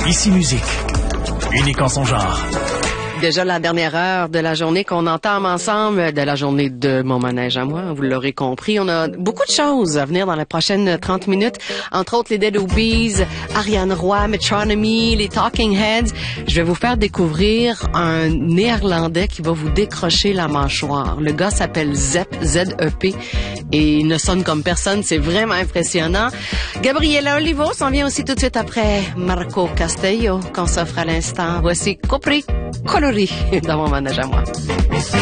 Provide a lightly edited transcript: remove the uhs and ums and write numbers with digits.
Ici Musique, unique en son genre. Déjà la dernière heure de la journée qu'on entame ensemble, de la journée de mon manège à moi, vous l'aurez compris. On a beaucoup de choses à venir dans les prochaines 30 minutes, entre autres les Dead Obies, Ariane Roy, Metronomy, les Talking Heads. Je vais vous faire découvrir un Néerlandais qui va vous décrocher la mâchoire. Le gars s'appelle Zep, Z-E-P, et il ne sonne comme personne, c'est vraiment impressionnant. Gabriela Olivo s'en vient aussi tout de suite après Marco Castello, qu'on s'offre à l'instant. Voici Copri Colori dans mon manège à moi.